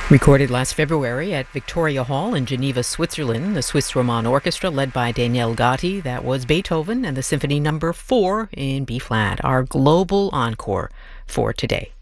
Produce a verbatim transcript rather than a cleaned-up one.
Recorded last February at Victoria Hall in Geneva, Switzerland, the Swiss Roman Orchestra led by Daniel Gatti. That was Beethoven and the Symphony Number four in B-flat, our global encore for today.